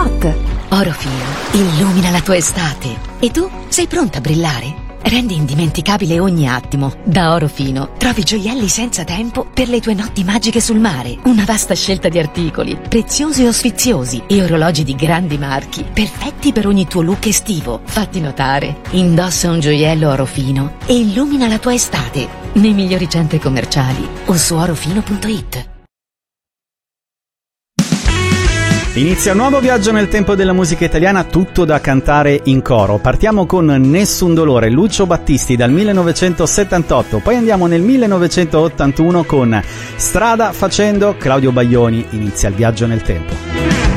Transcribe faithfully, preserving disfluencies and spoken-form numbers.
spot. Orofino illumina la tua estate. E tu sei pronta a brillare? Rendi indimenticabile ogni attimo. Da Orofino trovi gioielli senza tempo per le tue notti magiche sul mare. Una vasta scelta di articoli, preziosi o sfiziosi, e orologi di grandi marchi, perfetti per ogni tuo look estivo. Fatti notare. Indossa un gioiello Orofino e illumina la tua estate nei migliori centri commerciali o su orofino punto it. Inizia un nuovo viaggio nel tempo della musica italiana, tutto da cantare in coro. Partiamo con Nessun dolore, Lucio Battisti dal millenovecentosettantotto, poi andiamo nel millenovecentottantuno con Strada facendo, Claudio Baglioni. Inizia il viaggio nel tempo.